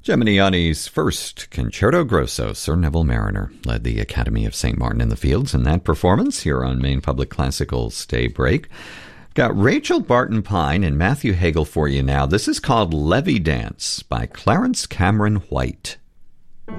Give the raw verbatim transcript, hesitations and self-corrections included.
Geminiani's first Concerto Grosso, Sir Neville Mariner, led the Academy of Saint Martin in the Fields in that performance here on Maine Public Classical's Daybreak. Got Rachel Barton Pine and Matthew Hagel for you now. This is called Levee Dance by Clarence Cameron White.